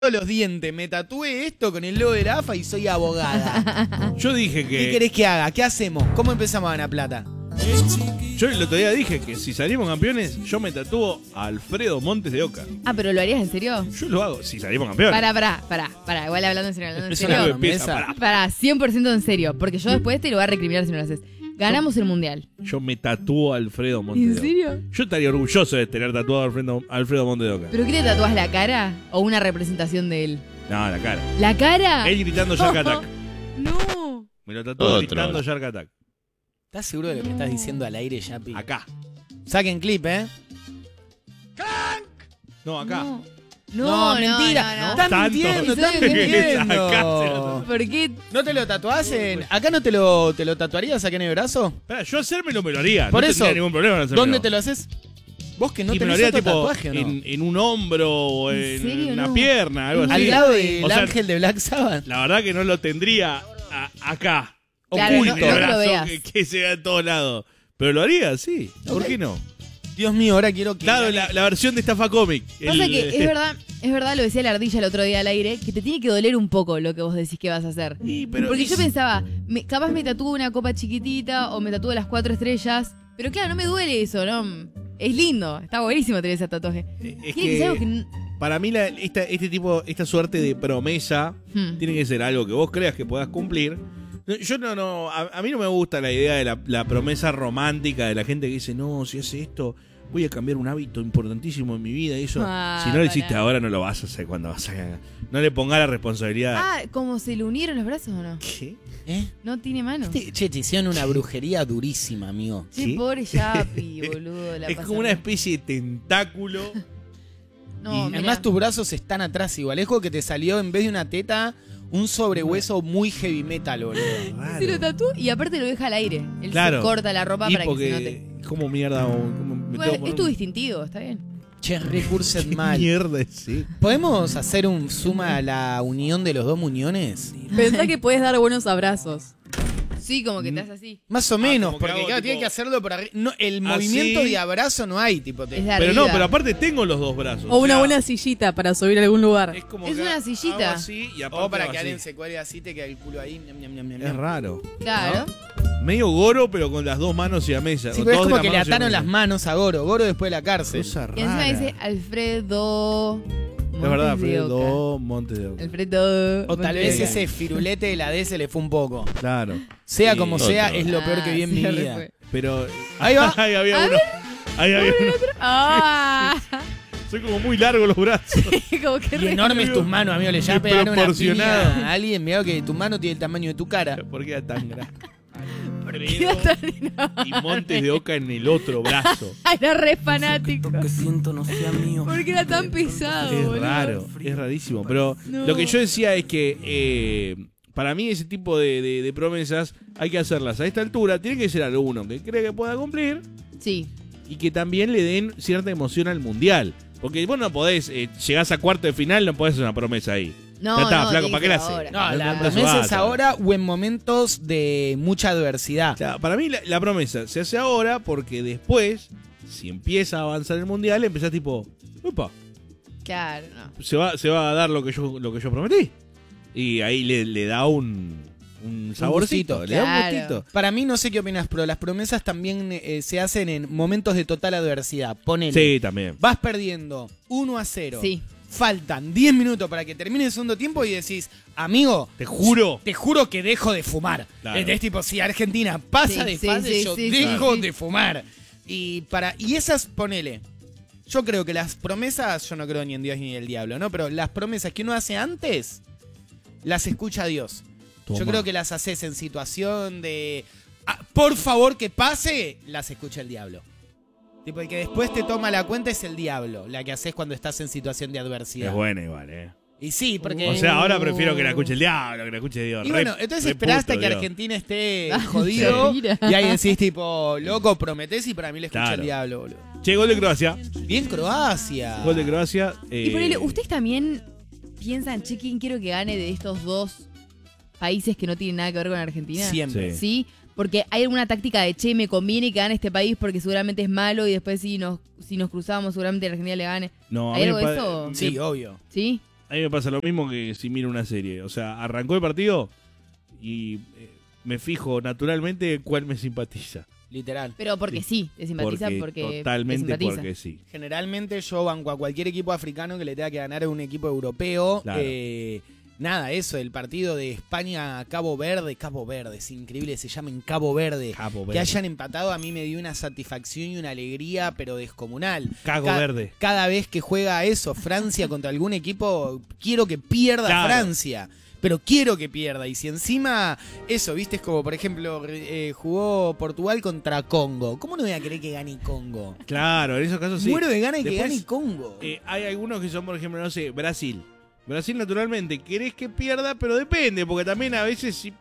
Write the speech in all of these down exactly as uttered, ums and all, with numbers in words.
los dientes, me tatué esto con el logo de la A F A y soy abogada. Yo dije que... ¿Qué querés que haga? ¿Qué hacemos? ¿Cómo empezamos a ganar plata? Yo el otro día dije que si salimos campeones, yo me tatúo a Alfredo Montes de Oca. Ah, pero ¿lo harías en serio? Yo lo hago si salimos campeones. Pará, pará, pará, pará. Igual hablando en serio, hablando en Es serio. una Empieza, promesa. pará. Pará, cien por ciento en serio. Porque yo después te lo voy a recriminar si no lo haces. Ganamos el mundial. Yo me tatúo a Alfredo Montes ¿En de Oca. serio? Yo estaría orgulloso de tener tatuado a Alfredo, Alfredo Montes de Oca. ¿Pero qué te tatúas, la cara o una representación de él? No, la cara. ¿La cara? Él gritando Shark Attack. No. Me lo tatúo Otro. gritando Shark Attack. ¿Estás seguro de lo que estás diciendo al aire, Yapi? Acá. Saquen clip, ¿eh? No, acá. No, no, no, mentira. no, no. Estás Tanto. mintiendo, estás Estoy mintiendo. Acá se lo ¿Por qué? ¿No te lo tatuás en...? ¿Acá no te lo, te lo tatuarías acá en el brazo? Espera, yo hacérmelo me lo haría. Por no eso, tendría ningún problema en hacérmelo. ¿Dónde te lo haces? ¿Vos que no y me lo tenés haría otro tipo tatuaje o no? en, en un hombro o ¿En en, serio? una No. pierna, algo Al así. Al lado del O sea, ángel de Black Sabbath. La verdad que no lo tendría a- acá. Claro, Oculto no- no el que lo brazo veas. que, que se vea en todos lados. Pero lo haría, sí. ¿Por qué no? Dios mío, ahora quiero que... Claro, la, la versión de Estafa Comic. Pasa El- que es verdad, es verdad, lo decía la ardilla el otro día al aire, que te tiene que doler un poco lo que vos decís que vas a hacer. Y, pero Porque y yo si- pensaba, me- capaz me tatúo una copa chiquitita o me tatúo las cuatro estrellas. Pero claro, no me duele eso, ¿no? Es lindo, está buenísimo tener ese tatuaje. Es Tiene que ser algo que... que n- para mí la- esta, este tipo, esta suerte de promesa Hmm. tiene que ser algo que vos creas que puedas cumplir. No, Yo no, no, a, a mí no me gusta la idea de la, la promesa romántica de la gente que dice, no, si hace esto, voy a cambiar un hábito importantísimo en mi vida y eso. Ah, si no lo pará. hiciste ahora, no lo vas a hacer cuando vas a... No le pongas la responsabilidad. Ah, ¿como se le unieron los brazos o no? ¿Qué? ¿Eh? No tiene mano. Este- Che, te hicieron una brujería durísima, amigo. Che, ¿Sí? pobre Yapi, boludo. La Es pasa como una mal. especie de tentáculo. No, y- mirá. Además, tus brazos están atrás igual. Es como que te salió, en vez de una teta, un sobrehueso muy heavy metal, boludo. Raro. Se lo tatuó y aparte lo deja al aire. Él Claro. se corta la ropa Y para que porque, se note. ¿cómo mierda? o cómo me tengo Bueno, que poner es tu un- distintivo, está bien. Che, recurset ¿Qué mal. mierda es sí? ¿Podemos hacer un suma a la unión de los dos muñones? Pensá que puedes dar buenos abrazos. Sí, como Mm. que te hace así. Más o menos, como que porque hago claro, tipo- tiene que hacerlo por arriba. No, el Así. movimiento de abrazo no hay, tipo. Te... Es de Pero no, arriba. pero aparte tengo los dos brazos. O una sea, buena sillita para subir a algún lugar. Es como Es que una hago sillita. así y aparte O para hago que así. alguien se cuelgue así, te queda el culo ahí. ñam, ñam, ñam, ñam, Es ñam. raro. Claro. Medio goro, pero con las dos manos y a mesa. Sí, o pero es dos de como las que le manos y a ataron mesa. las manos a Goro. Goro después de la cárcel. Cosa Y encima rara. dice Alfredo. Es verdad, Montes de Oca. Alfredo Montes de Oca. Alfredo. O tal Montes vez de Oca. ese firulete de la D se le fue un poco. Claro. Sea Sí. como sea, Otro. es lo peor que vi en Ah, mi sí, re vida. fue. Pero. Ahí va. Ahí había A uno. Ahí había uno. Ah, Son como muy largos los brazos. como que Y re- enormes tus manos, amigo. Le ya pegaron una Desproporcionado. piña a alguien. Mirá que tu mano tiene el tamaño de tu cara. ¿Por qué era tan grande? Queda Alfredo tan- y Montes de Oca en el otro brazo. Era re fanático. que siento no sea mío. Porque era tan pesado, Es boludo. raro, es rarísimo. Pero No. lo que yo decía es que eh, para mí ese tipo de, de- de promesas hay que hacerlas a esta altura. Tiene que ser alguno que cree que pueda cumplir Sí. y que también le den cierta emoción al mundial. Porque vos no podés, eh, llegás a cuarto de final, no podés hacer una promesa ahí. No, Ya está, no, flaco, tiene ¿para que qué la ser haces? ahora. No, la No, no se promesa va, es ¿sabes? ahora o en momentos de mucha adversidad. O sea, para mí la, la promesa se hace ahora porque después, si empieza a avanzar el mundial, empezás tipo, opa, Claro, no. se va, se va a dar lo que yo, lo que yo prometí. Y ahí le, le da un, un saborcito, gustito, le da un claro. gustito. Para mí, no sé qué opinas, pero las promesas también eh, se hacen en momentos de total adversidad. Ponele. Sí, también. Vas perdiendo uno a cero. Sí. Faltan diez minutos para que termine el segundo tiempo y decís, amigo, Te juro. te juro que dejo de fumar. Claro. Es tipo, si Argentina pasa Sí, de sí, fase, sí, yo sí, dejo sí, sí. de fumar. Y para y esas, ponele. Yo creo que las promesas, yo no creo ni en Dios ni en el diablo, ¿no? Pero las promesas que uno hace antes, las escucha Dios. Yo Toma. creo que las haces en situación de, "Ah, por favor que pase, las escucha el diablo. Tipo, el que después te toma la cuenta es el diablo, la que haces cuando estás en situación de adversidad. Es buena igual, eh. Y sí, porque... O sea, ahora prefiero que la escuche el diablo, que la escuche Dios. Y Re- bueno, entonces re esperás hasta puto, que Dios. Argentina esté Ah, jodido mira. y ahí decís tipo, loco, prometés y para mí le escucha Claro. el diablo, boludo. Che, gol de Croacia. Bien Croacia. Gol de Croacia. eh, Y ponele, ¿ustedes también piensan, che, quién quiero que gane de estos dos países que no tienen nada que ver con Argentina? Siempre. Sí. ¿Sí? Porque hay alguna táctica de, che, me conviene que gane este país porque seguramente es malo y después si nos, si nos cruzamos seguramente Argentina le gane. No, a ¿Hay mí algo me de pa- eso? Sí, obvio. ¿Sí? A mí me pasa lo mismo que si miro una serie. O sea, arrancó el partido y eh, me fijo naturalmente cuál me simpatiza. Literal. Pero porque sí, te simpatiza Porque, porque, te totalmente simpatiza. porque sí. Generalmente yo banco a cualquier equipo africano que le tenga que ganar a un equipo europeo. Claro. Eh, nada, eso, el partido de España-Cabo Verde. Cabo Verde, es increíble, se llama en Cabo Verde. Cabo Verde. Que hayan empatado a mí me dio una satisfacción y una alegría, pero descomunal. Cago Ca- Verde. Cada vez que juega eso, Francia contra algún equipo, quiero que pierda Claro. Francia. Pero quiero que pierda. Y si encima, eso, viste, es como, por ejemplo, eh, jugó Portugal contra Congo. ¿Cómo no voy a querer que gane Congo? Claro, en esos casos sí. Muero de ganas de que Después, gane Congo. Eh, hay algunos que son, por ejemplo, no sé, Brasil. Brasil naturalmente querés que pierda, pero depende, porque también a veces sí, eh,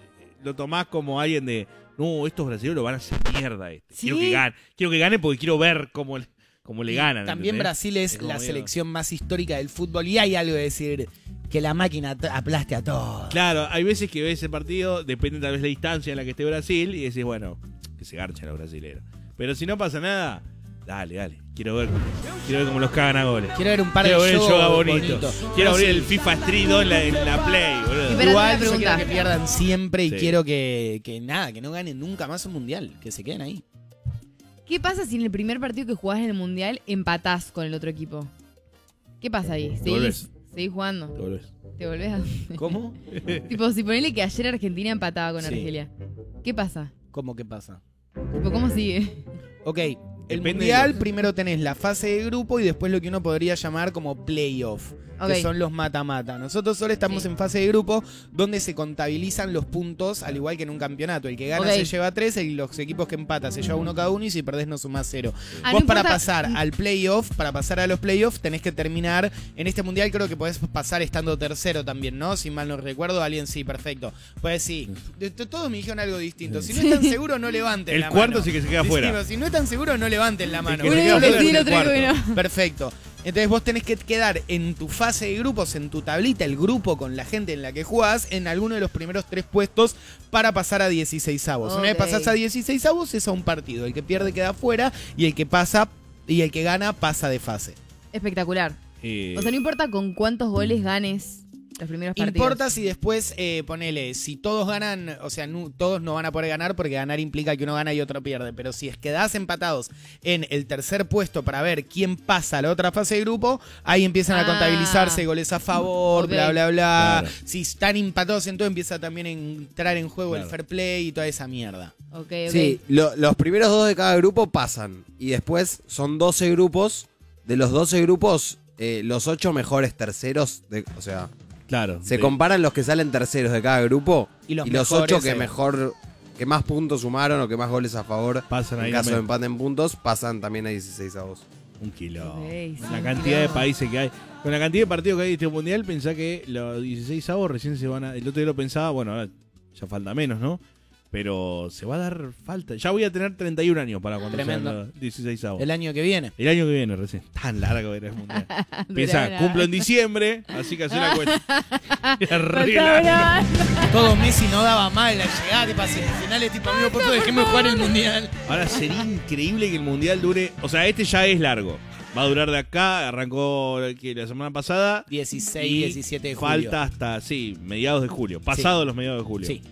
lo tomás como alguien de, no, estos brasileños lo van a hacer mierda este. ¿Sí? Quiero que gane, quiero que gane porque quiero ver cómo, le- cómo le Y ganan. También ¿entendés? Brasil es, Es como la medio- selección más histórica del fútbol. Y hay algo de decir que la máquina t- aplaste a todos. Claro, hay veces que ves el partido, depende tal vez la distancia en la que esté Brasil, y decís, bueno, que se garchen los brasileños. Pero si no pasa nada, dale, dale. Quiero ver, quiero ver cómo los cagan a goles. Quiero ver un par Quiero de ver el shows yoga bonito. bonitos. Quiero No, abrir sí. el FIFA Street dos en la, en la Play, boludo. Y pero- Igual una yo quiero pregunta. que pierdan siempre y Sí. quiero que, que nada, que no ganen nunca más un mundial, que se queden ahí. ¿Qué pasa si en el primer partido que jugás en el Mundial empatás con el otro equipo? ¿Qué pasa ahí? Te ¿Seguís, volvés. seguís jugando? Te volvés. ¿Te volvés a...? ¿Cómo? Tipo, si ponele que ayer Argentina empataba con Sí. Argelia. ¿Qué pasa? ¿Cómo que pasa? Tipo, ¿cómo sigue? Ok, el Depende mundial de lo- primero tenés la fase de grupo y después lo que uno podría llamar como playoff, Ok. que son los mata-mata. Nosotros solo estamos Sí. en fase de grupo donde se contabilizan los puntos al igual que en un campeonato. El que gana Ok. se lleva tres, y los equipos que empatan se lleva uno cada uno y si perdés no sumás cero. Ah, Vos no para importa- pasar al playoff, para pasar a los playoffs tenés que terminar, en este mundial creo que podés pasar estando tercero también, ¿no? Si mal no recuerdo, alguien sí, perfecto. Pues sí, de- de- todos me dijeron algo distinto. Si no están seguros, no levanten El la cuarto mano. sí que se queda Sí, fuera. pero si no están seguros, no levanten la mano. que Uno se dijo queda que fuera sí, en el el otro dijo que cuarto. no. Perfecto. Entonces vos tenés que quedar en tu fase de grupos, en tu tablita, el grupo con la gente en la que jugás, en alguno de los primeros tres puestos para pasar a dieciseisavos. Una vez Ok. pasás a dieciseisavos es a un partido. El que pierde queda fuera y el que pasa y el que gana pasa de fase. Espectacular. Eh, O sea, no importa con cuántos goles ganes los primeros partidos. Importa si después, eh, ponele, si todos ganan, o sea, no- todos no van a poder ganar porque ganar implica que uno gana y otro pierde, pero si es quedás empatados en el tercer puesto para ver quién pasa a la otra fase de grupo, ahí empiezan a Ah. contabilizarse goles a favor, Ok. bla, bla, bla. Claro. Si están empatados en todo, empieza también a entrar en juego el Claro. fair play y toda esa mierda. Ok, ok. Sí, lo- los primeros dos de cada grupo pasan. Y después son doce grupos. De los doce grupos, eh, los ocho mejores terceros, de- o sea, claro. se de- comparan los que salen terceros de cada grupo Y los los mejores, ocho que eh. mejor, que más puntos sumaron o que más goles a favor, Pasan ahí en caso de también. empate en puntos, pasan también a dieciséis a dos. Un kilo. Ok, sí, la un cantidad de kilo. países que hay. Con la cantidad de partidos que hay en este mundial, pensá que los dieciséis avos recién se van a. El otro día lo pensaba, bueno, ahora ya falta menos, ¿no? Pero se va a dar falta. Ya voy a tener treinta y un años para cuando Tremendo. sean los dieciséis avos. El año que viene. El año que viene recién. Tan largo era el mundial. Piensa, Durará. cumplo en diciembre, así que hace una cuenta. Faltaba una- Todo Messi no daba mal la llegada, que pase finales tipo amigo, por favor, déjeme jugar el mundial. Ahora sería increíble que el mundial dure. O sea, este ya es largo. Va a durar de acá, arrancó que la semana pasada. dieciséis, y diecisiete de julio. falta hasta, sí, mediados de julio. Pasado los mediados de julio. Sí.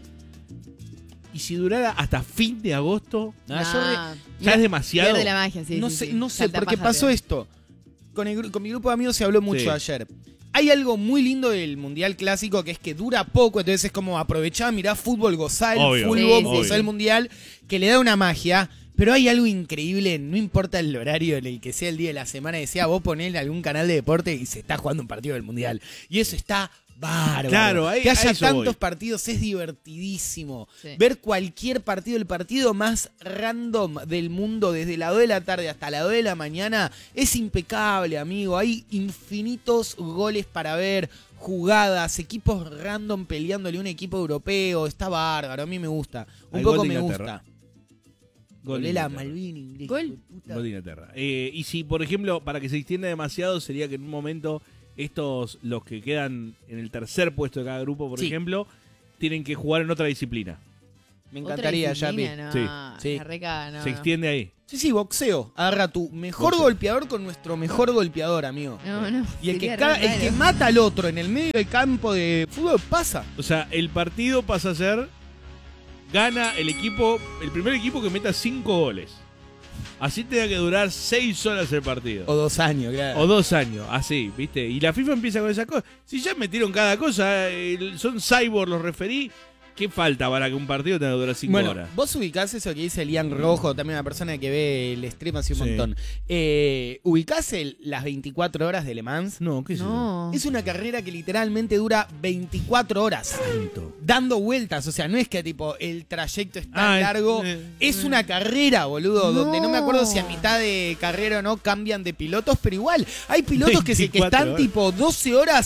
Y si durara hasta fin de agosto, No, yo re- Nah, ya es demasiado. pierde la magia, sí. no sí, sé, sí. no sé, Salta porque más pasó rápido. esto. Con, el, gru- con mi grupo de amigos se habló mucho Sí. ayer. Hay algo muy lindo del Mundial Clásico que es que dura poco, entonces es como aprovechar, mirar fútbol, gozar el Obvio. fútbol, Sí, sí, gozar sí. el Mundial, que le da una magia. Pero hay algo increíble, no importa el horario en el que sea el día de la semana, decía vos ponele algún canal de deporte y se está jugando un partido del Mundial. Y eso está bárbaro. Claro, ahí- que a haya eso tantos voy. partidos es divertidísimo. Sí. Ver cualquier partido, el partido más random del mundo, desde las dos de la tarde hasta las dos de la mañana, es impecable, amigo. Hay infinitos goles para ver, jugadas, equipos random peleándole a un equipo europeo. Está bárbaro, a mí me gusta. Un Hay poco gol de me Inglaterra. gusta. Gol de Golela Inglaterra. Malvin, inglés. Gol. hijo de puta. Gol de Inglaterra. Eh, y si, por ejemplo, para que se extienda demasiado, sería que en un momento estos, los que quedan en el tercer puesto de cada grupo, por Sí. ejemplo, tienen que jugar en otra disciplina. Me Otra encantaría, Yapi. disciplina, no, Sí. Sí. la reca, no, Se no. extiende ahí. Sí, sí, boxeo. Agarra tu mejor Boxeo. golpeador con nuestro mejor golpeador, amigo. No, no. Y el que, sería ca- re el que raro. mata al otro en el medio del campo de fútbol pasa. O sea, el partido pasa a ser. Gana el equipo. El primer equipo que meta cinco goles. Así tenga que durar seis horas el partido. O dos años, claro. O dos años, así, ¿viste? Y la FIFA empieza con esas cosas. Si ya metieron cada cosa, eh, son cyborg los referí. ¿Qué falta para que un partido tenga que durar cinco Bueno, horas? vos ubicás eso que dice Elian Rojo, también una persona que ve el stream así un Sí. montón. Eh, ¿Ubicás el- las veinticuatro horas de Le Mans? No, ¿qué es No. Es una carrera que literalmente dura veinticuatro horas. eso? Dando vueltas, o sea, no es que tipo el trayecto es tan Ah, es- largo. eh, Es una carrera, boludo, No. donde no me acuerdo si a mitad de carrera o no cambian de pilotos, pero igual hay pilotos que, se, que veinticuatro están horas. tipo doce horas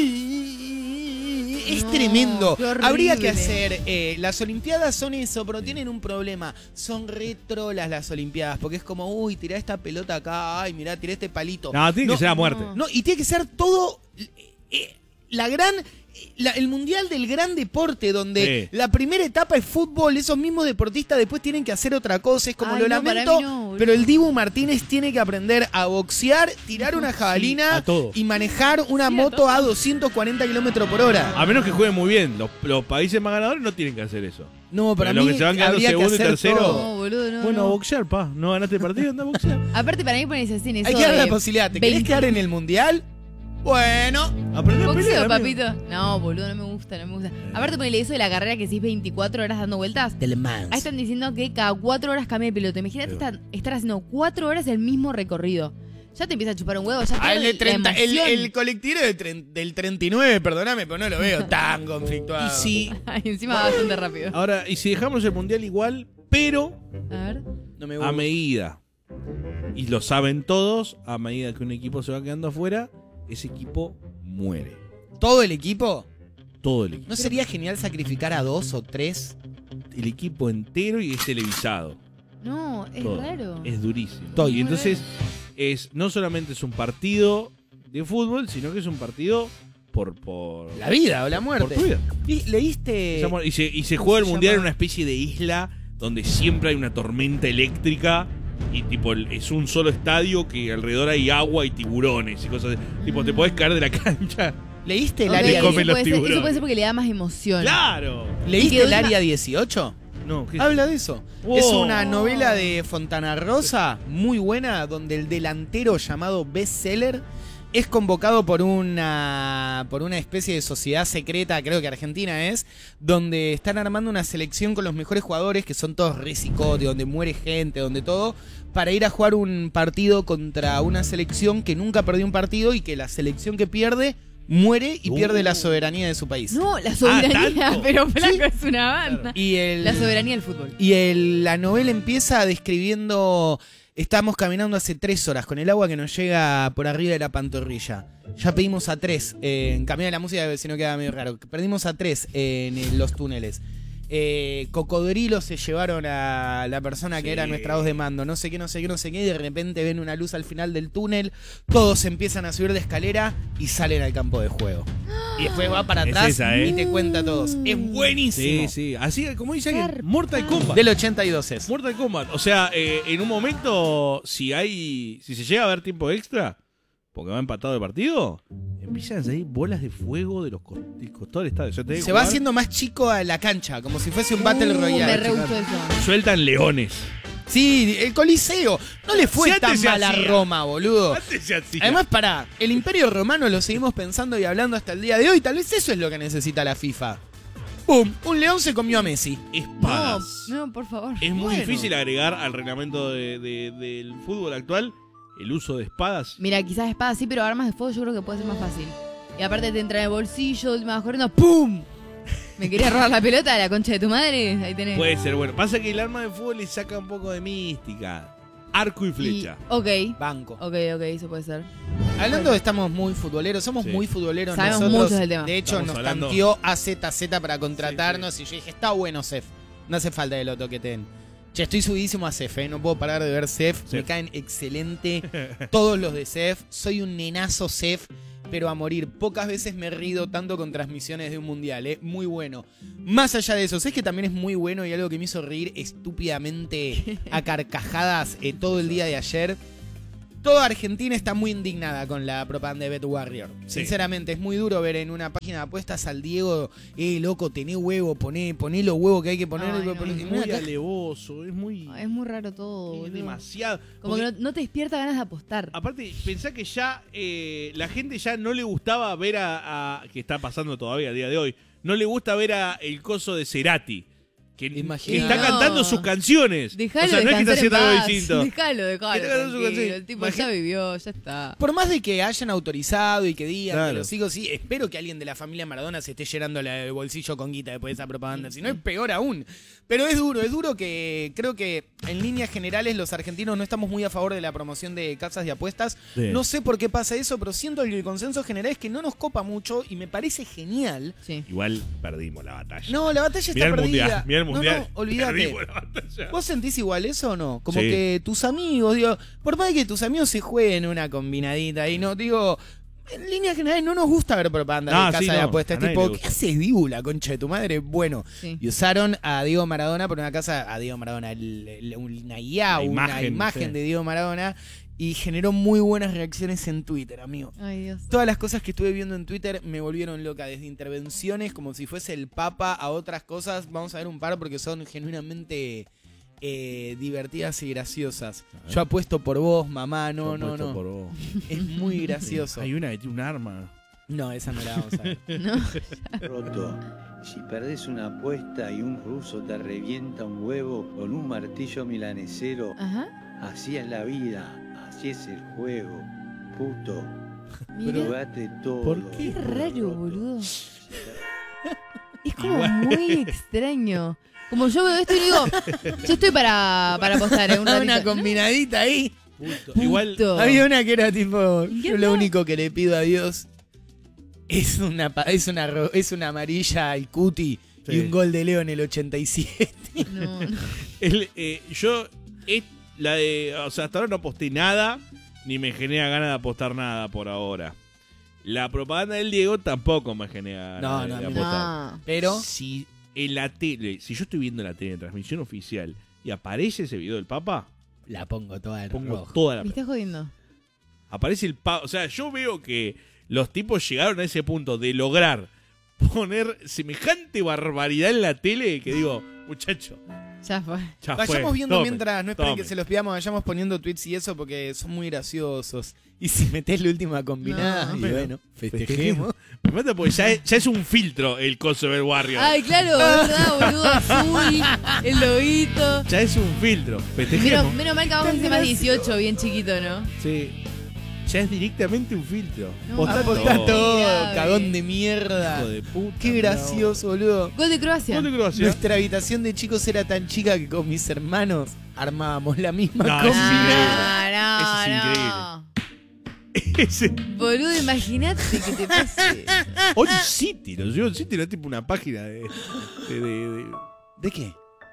y es No, tremendo. qué horrible. Habría que hacer, eh, las Olimpiadas son eso, pero tienen un problema. Son retrolas las Olimpiadas, porque es como, uy, tirá esta pelota acá, ay, mirá, tirá este palito. No, tiene No, que ser a muerte. no. No, y tiene que ser todo eh, la gran la- el mundial del gran deporte donde Sí. la primera etapa es fútbol, esos mismos deportistas después tienen que hacer otra cosa, es como Ay, lo no, para lamento, mí no, boludo. pero el Dibu Martínez tiene que aprender a boxear, tirar una jabalina a todo. y manejar una Sí, a moto todo. a doscientos cuarenta kilómetros por hora. A menos que jueguen muy bien. Los, los países más ganadores no tienen que hacer eso. No, para Pero mí lo que se van quedando habría que segundo y hacer tercero. todo. No, boludo, no. bueno, no. a boxear, pa. No ganaste el partido, anda a boxear. Aparte, para mí ponerse así en eso. Hay que darle la de posibilidad, ¿te querés veinte quedar en el mundial? Bueno, Aprende a Boxeo, pelear, amigo. papito. No, boludo, no me gusta, no me gusta. Aparte, ponele eso de la carrera que si es veinticuatro horas dando vueltas. del Mans. Ahí están diciendo que cada cuatro horas cambia de piloto. Imagínate Pero- estar, estar haciendo cuatro horas el mismo recorrido. Ya te empieza a chupar un huevo, ya Ah, el, de pierde la treinta, el, emoción. el colectivo de tre- del treinta y nueve, perdóname, pero no lo veo tan conflictuado. Y si. Ay, encima va bastante rápido. Ahora, y si dejamos el mundial igual, pero A ver. No me a gusta. medida. Y lo saben todos, a medida que un equipo se va quedando afuera, ese equipo muere. ¿Todo el equipo? Todo el equipo. ¿No sería genial sacrificar a dos o tres? El equipo entero y es televisado. No, es Todo. raro. Es durísimo. Estoy. Y entonces, es no solamente es un partido de fútbol, sino que es un partido por. por La vida o la por muerte. tu vida. Y leíste. Esa mu- Y se, y se ¿cómo juega el se mundial en llama? una especie de isla donde siempre hay una tormenta eléctrica y tipo el- es un solo estadio que alrededor hay agua y tiburones y cosas. de- Tipo, te podés caer de la cancha. ¿Leíste el Ok, área le comen eso, los puede ser, tiburones. eso puede ser porque le da más emoción. ¡Claro! ¿Leíste Y que el una- área dieciocho? No, ¿qué es? Habla de eso. Oh. Es una novela de Fontana Rosa muy buena donde el delantero llamado bestseller es convocado por una por una especie de sociedad secreta, creo que Argentina es, donde están armando una selección con los mejores jugadores que son todos re psicotes, donde muere gente, donde todo, para ir a jugar un partido contra una selección que nunca perdió un partido y que la selección que pierde muere y Uh. pierde la soberanía de su país. No, la soberanía, ¿tanto? pero flaco es una banda. Y el La soberanía del fútbol. Y el- la novela empieza describiendo, estamos caminando hace tres horas con el agua que nos llega por arriba de la pantorrilla. Ya pedimos a tres, eh, en cambio de la música si no queda medio raro, perdimos a tres eh, en los túneles. Eh, cocodrilos se llevaron a la persona que Sí. era nuestra voz de mando, no sé qué, no sé qué, no sé qué, y de repente ven una luz al final del túnel, todos empiezan a subir de escalera y salen al campo de juego. Y después va para Es atrás esa, ¿eh? y te cuenta a todos. Es buenísimo. Sí, sí. Así como dice alguien, Zarpa. Mortal Kombat. Del ochenta y dos es. Mortal Kombat. O sea, eh, en un momento, si hay. Si se llega a ver tiempo extra, porque va empatado el partido, empiezan a salir bolas de fuego de los co- del costado del estadio. O sea, tenés que Se va jugar, haciendo más chico a la cancha, como si fuese un Battle Uh, me Royale. re gustó eso. Sueltan leones. Sí, el Coliseo. No le fue Si tan antes se mal a hacía. Roma, boludo. Antes se hacía. Además, pará, el Imperio Romano lo seguimos pensando y hablando hasta el día de hoy. Tal vez eso es lo que necesita la FIFA. ¡Pum! Un león se comió a Messi. espadas. No, no, por favor. Es muy Bueno. difícil agregar al reglamento de- de- del fútbol actual el uso de espadas. Mira, quizás espadas sí, pero armas de fuego yo creo que puede ser más fácil. Y aparte te entra en el bolsillo, me vas corriendo, ¡pum! ¿Me querías robar la pelota de la concha de tu madre? Ahí tenés. Puede ser bueno. Pasa que el arma de fuego le saca un poco de mística. Arco y Y- flecha. ok, Banco. ok, ok, eso puede ser. Hablando de estamos muy futboleros, somos Sí. muy futboleros Sabemos nosotros. mucho del tema. De hecho, Estamos nos hablando- tanteó A Z Z para contratarnos y yo dije, está bueno, Cef. No hace falta que lo toqueten. Che, estoy subidísimo a Cef, ¿eh? No puedo parar de ver Cef. Me Cef. caen excelente todos los de Cef. Soy un nenazo Cef. pero a morir. Pocas veces me he rido tanto con transmisiones de un mundial, ¿eh? Muy bueno. Más allá de eso, ¿sabes que también es muy bueno y algo que me hizo reír estúpidamente a carcajadas eh, todo el día de ayer? Toda Argentina está muy indignada con la propaganda de Bet Warrior. Sí. Sinceramente, es muy duro ver en una página de apuestas al Diego, eh, loco, tené huevo, poné, poné los huevos que hay que poner. Ay, no, poné- Es en muy una caja- alevoso, es muy... Es muy raro todo, es boludo. demasiado. Como que Porque- no, no te despierta ganas de apostar. Aparte, pensá que ya eh, la gente ya no le gustaba ver a, a- que está pasando todavía a día de hoy, no le gusta ver a el coso de Cerati, que, que Imagina. está No. cantando sus canciones. Dejalo o sea, no es que está descansar en haciendo algo paz. distinto. Dejalo, dejalo. Está cantando su tranquilo. canción. El tipo Imagina- ya vivió, ya está. Por más de que hayan autorizado y que digan Claro. que los hijos, sí, espero que alguien de la familia Maradona se esté llenando la- el bolsillo con guita después de esa propaganda. Si no, es peor aún. Pero es duro, es duro que creo que en líneas generales los argentinos no estamos muy a favor de la promoción de casas de apuestas. Sí. No sé por qué pasa eso, pero siento que el consenso general es que no nos copa mucho y me parece genial. Sí. Igual perdimos la batalla. No, la batalla Mirá está el perdida. mundial, mirá el No, mundial. no, olvídate. Perdimos la batalla. ¿Vos sentís igual eso o no? Como Sí. que tus amigos, digo, por más de que tus amigos se jueguen una combinadita y no, digo, en líneas generales no nos gusta ver propaganda Ah, de casa sí, de no, apuestas. a nadie Tipo, le ¿qué gusta. haces, Dibu, la concha de tu madre? Bueno, Sí. y usaron a Diego Maradona por una casa, a Diego Maradona, el- el- una I A, La una imagen, imagen sí. de Diego Maradona y generó muy buenas reacciones en Twitter, amigo. Ay, Dios. Todas las cosas que estuve viendo en Twitter me volvieron loca, desde intervenciones como si fuese el Papa a otras cosas. Vamos a ver un par porque son genuinamente eh, divertidas y graciosas. Yo apuesto por vos, mamá, no, Yo no, apuesto no. por vos. Es muy gracioso. Hay una que tiene un arma. No, esa no la vamos a ver. ¿No? Roto, si perdés una apuesta y un ruso te revienta un huevo con un martillo milanesero, Ajá. así es la vida, así es el juego, puto. Mira. Jugate todo. ¿por qué? Qué raro, roto. boludo. Es como muy extraño. Como yo veo esto y digo, yo estoy para, para apostar en un ratito. Una combinadita ahí. Puto. Igual, Había una que era tipo, ¿Qué yo lo más? único que le pido a Dios es una pa- es una ro- es una amarilla al cuti y Sí. un gol de Leo en el ochenta y siete. No, no. el, eh, yo, es la de, o sea, hasta ahora no aposté nada, ni me genera ganas de apostar nada por ahora. La propaganda del Diego tampoco me genera No, ganas no, de, a de mí no. apostar. No. Pero Si en la tele, si yo estoy viendo la tele, transmisión oficial, y aparece ese video del Papa, la pongo toda en pongo rojo. toda la... Me estás jodiendo. Aparece el Papa, o sea, yo veo que los tipos llegaron a ese punto de lograr poner semejante barbaridad en la tele que digo, muchacho, Ya fue. ya Vayamos fue, viendo tome, mientras, no esperen tome. que se los pidamos, vayamos poniendo tweets y eso porque son muy graciosos. Y si metés la última combinada, No. y bueno, festejemos. Me mata porque ya es, ya es un filtro el coso del Warrior. Ay, claro, verdad, boludo. Azul, el lobito. Ya es un filtro. Menos, Festejemos. menos mal que abajo dice más dieciocho, bien chiquito, ¿no? Sí. Ya es directamente un filtro. No, Postá Apostá todo. todo, Grave. cagón de mierda. Hijo de puta. Qué gracioso, boludo. Gol de Croacia. ¿Gol de Croacia? Nuestra habitación de chicos era tan chica que con mis hermanos armábamos la misma No, combi. es increíble. No, no, Ese es no. Ese- Boludo, imagínate que te pase. Old City, los Old City era tipo una página de. de, de, de- ¿De qué?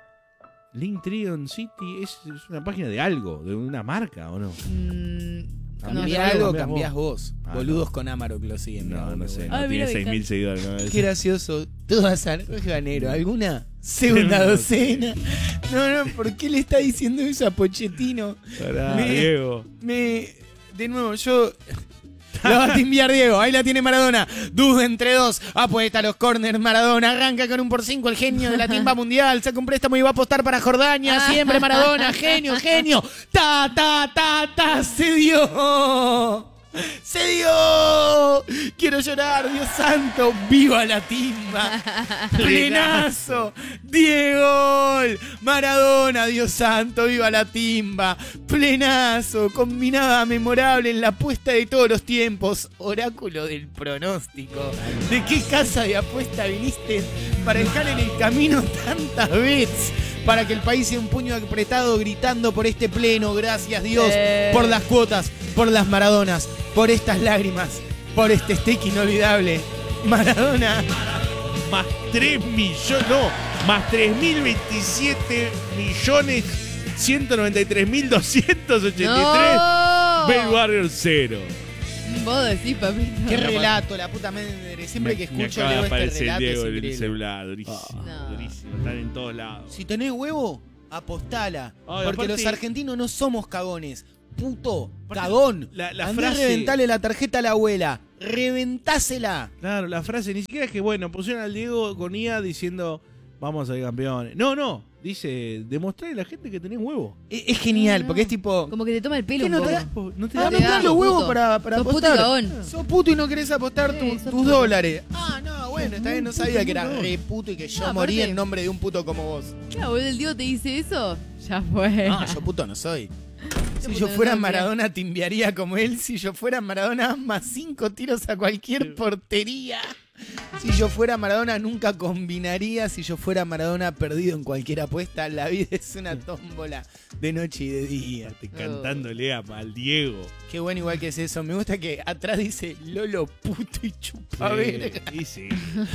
Linktree on City es, es una página de algo, de una marca, ¿o no? Mm, no, Cambiás yo- algo, cambiás cambiás vos. Ah, Boludos con Amarok lo siguen. No, mirá, no qué sé, bueno. no Ay, tiene mira, seis mil me seguidores. ¿no? Qué gracioso. Todas ganero. ¿Alguna? Segunda No. docena. No, no, ¿por qué le está diciendo eso a Pochettino? Pará, Me- Diego. Me. De nuevo, yo. La va a timbiar Diego, ahí la tiene Maradona. Duda entre dos, apuesta a los corners Maradona, arranca con un por cinco el genio de la timba mundial, saca un préstamo y va a apostar para Jordania, siempre Maradona, genio, genio. Ta, ta, ta, ta, se dio. ¡Se dio! Quiero llorar, Dios santo. ¡Viva la timba! ¡Plenazo! ¡Diego! Maradona, Dios santo, viva la timba. Plenazo, combinada memorable en la apuesta de todos los tiempos. Oráculo del pronóstico. ¿De qué casa de apuesta viniste para dejar en el camino tantas veces? Para que el país sea un puño apretado gritando por este pleno. Gracias Dios Eh. por las cuotas, por las Maradonas, por estas lágrimas, por este steak inolvidable. Maradona. Más tres millones, no, más tres mil veintisiete millones ciento noventa y tres mil doscientos ochenta y tres. No. Bell Warrior cero. Vos decís, papito. Qué relato, la puta madre. Siempre Me- que me escucho acaba de leo este aparecer relato es Diego en el increíble. celular, durísimo, No. durísimo, están en todos lados. Si tenés huevo, apostala. Ay, porque aparte- los argentinos no somos cagones. Puto, cagón. La, la Andá a frase, reventale la tarjeta a la abuela. Reventásela. claro, la frase ni siquiera es que, bueno, pusieron al Diego con I A diciendo, vamos a ser campeones. No, no, dice, demostrarle a la gente que tenés huevo. Es, es genial, No, no. porque es tipo. Como que te toma el pelo ¿Qué un no poco. te da? No te Ah, da no te te da, dan los sos huevos puto. para, para Sos puto y apostar. cagón. Sos puto y no querés apostar Sí, tu- sos tus puto. dólares. Ah, no, bueno, está bien, no sabía que era No. re puto y que yo No, moría aparte- en nombre de un puto como vos. Claro, boludo, el Diego te dice eso. Ya fue. No, yo puto no soy. Si puto yo no fuera soy, Maradona, timbiaría como él. Si yo fuera Maradona, más cinco tiros a cualquier portería. Si yo fuera Maradona, nunca combinaría. Si yo fuera Maradona, perdido en cualquier apuesta. La vida es una tómbola de noche y de día. Te cantándole a- al Diego. Qué bueno igual que es eso. Me gusta que atrás dice Lolo puto y chupa verga. Sí, y sí.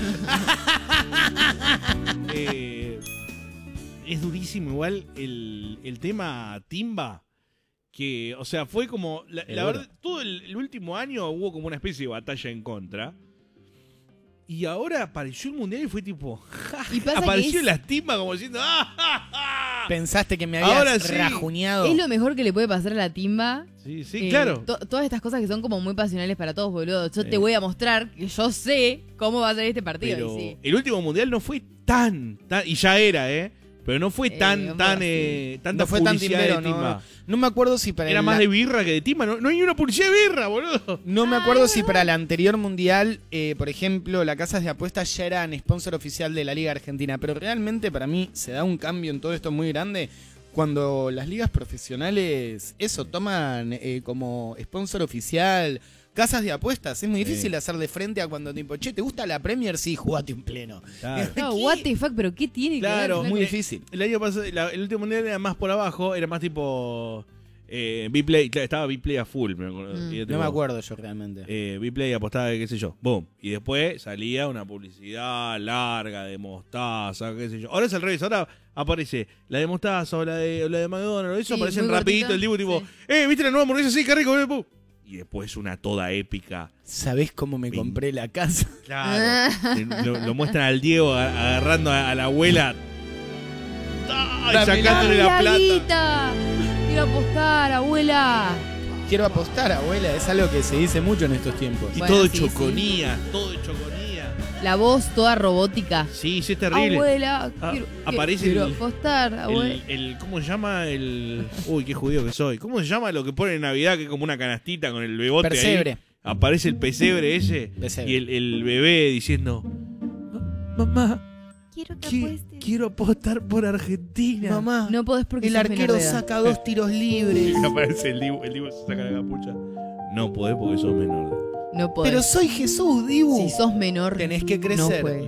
Eh, es durísimo igual el, el tema Timba. Que, o sea, fue como. La, la Seguro. verdad, todo el, el último año hubo como una especie de batalla en contra. Y ahora apareció el mundial y fue tipo. Y pasa que apareció es- las Timba como diciendo. ¡Ah, ja, ja! Pensaste que me habías Ahora sí. rajuñado. Es lo mejor que le puede pasar a la timba. Sí, sí, Eh, claro. to- todas estas cosas que son como muy pasionales para todos, boludo. Yo Sí. te voy a mostrar que yo sé cómo va a ser este partido. Pero y sí. el último mundial no fue tan, tan. Y ya era, ¿eh? Pero no fue Eh, tan, vamos tan. así. Eh, tanta No fue tan publicidad timbero, de no, Timba. no me acuerdo si para Era el- más la- de birra que de Timba. No, no hay una publicidad de birra, boludo. No me acuerdo si para el anterior mundial, eh, por ejemplo, las casas de apuestas ya eran sponsor oficial de la Liga Argentina. Pero realmente para mí se da un cambio en todo esto muy grande cuando las ligas profesionales, eso, toman eh, como sponsor oficial casas de apuestas. Es muy Sí. difícil hacerle frente a cuando tipo, che, ¿te gusta la Premier? Sí, jugate un pleno. Claro. No, ¿Qué? what the fuck, pero ¿qué tiene Claro, que ver? Muy Eh, difícil. El año pasado, la- el último mundial era más por abajo, era más tipo. Eh, Vplay, claro, estaba Vplay a full. Me acuerdo. Mm. Y yo No tipo, me acuerdo yo realmente. Eh, Vplay apostaba, qué sé yo, boom. Y después salía una publicidad larga de mostaza, qué sé yo. Ahora es al revés, ahora aparece la de mostaza o la de, o la de McDonald's, eso Sí, aparecen muy rapidito, cortita, el tipo tipo, sí. eh, ¿viste la nueva hamburguesa? Sí, qué rico, eh, pum. Y después una toda épica. ¿Sabés cómo me Bien. compré la casa? Claro. Eh, lo, lo muestran al Diego a- agarrando a, a la abuela. ¡Ah! Y Dame sacándole la ¡Ay, plata. guita! Quiero apostar, abuela. Quiero apostar, abuela. Es algo que se dice mucho en estos tiempos. Y Bueno, todo sí, hecho sí. con I A, todo hecho con I A. La voz toda robótica. Sí, sí, es terrible. Abuela, Ah, quiero, aparece quiero el- apostar, abuela. El, el- ¿Cómo se llama? El. Uy, qué judío que soy. ¿Cómo se llama lo que ponen en Navidad que es como una canastita con el bebote ahí? Persebre. Aparece el pesebre ese. Pesebre. Y el, el bebé diciendo: "Ma- Mamá, Quiero qui- quiero apostar por Argentina. Mamá, No podés porque el sos menor arquero de edad. saca dos tiros libres. Y aparece el Dibu, el Dibu se saca la capucha. No podés porque sos menor. No podés. Pero soy Jesús, Dibu. si sos menor, Tenés que no crecer. puedes.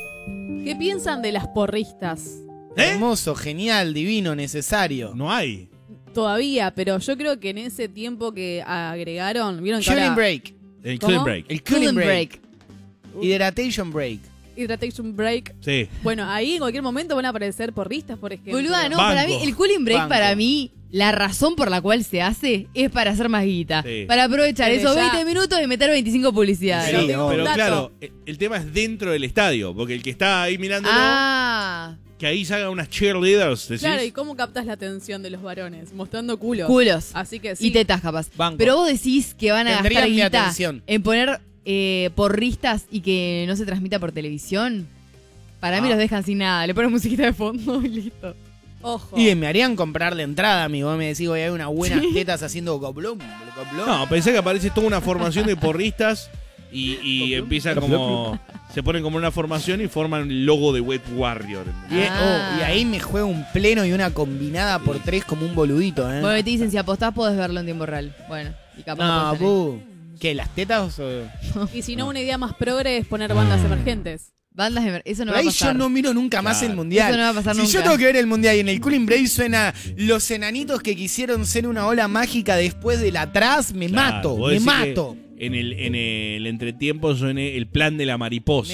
¿Qué piensan de las porristas? ¿Eh? Hermoso, genial, divino, necesario. No hay. Todavía, pero yo creo que en ese tiempo que agregaron, vieron que Cooling ahora break. El ¿Cómo? clean break. El cooling Cooling break. break. Hydratation break. Hydratation break. Sí. Bueno, ahí en cualquier momento van a aparecer porristas, por ejemplo. Boluda, no, Banco. para mí, el cooling break Banco. para mí, la razón por la cual se hace es para hacer más guita. Sí. Para aprovechar Desde esos ya- veinte minutos y meter veinticinco publicidades. Pero, Sí, tengo obvio. pero un dato. claro, el, el tema es dentro del estadio. Porque el que está ahí mirándolo, Ah, que ahí salgan unas cheerleaders. ¿decís? Claro, ¿y cómo captas la atención de los varones? Mostrando culos. culos. Así que sí. Y tetas, capaz. Banco. Pero vos decís que van a Tendrían gastar mi guita atención. en poner eh, porristas y que no se transmita por televisión. Para mí Ah. los dejan sin nada. Le ponen musiquita de fondo y listo. Ojo. Y me harían comprar la entrada, amigo. Vos me decís, voy a ver unas buenas tetas haciendo goblón, goblón. No, pensé que aparece toda una formación de porristas y, y empieza como. Se ponen como una formación y forman el logo de Wet Warrior. Y, eh, Ah. oh, y ahí me juega un pleno y una combinada por tres como un boludito, ¿eh? Bueno, te dicen, si apostás podés verlo en tiempo real. Bueno, y capaz No, podés tener- bu. ¿Qué, las tetas o...? Y si no, una idea más progre es poner bandas emergentes. Bandas de... Eso no Pero va a ahí pasar. yo no miro nunca más Claro. el mundial. Eso no va a pasar si nunca. yo tengo que ver el mundial y en el Cooling Break suena los enanitos que quisieron ser una ola mágica después del atrás, me Claro, mato, vos me decís mato, que En el, en el entretiempo suene el plan de la mariposa. me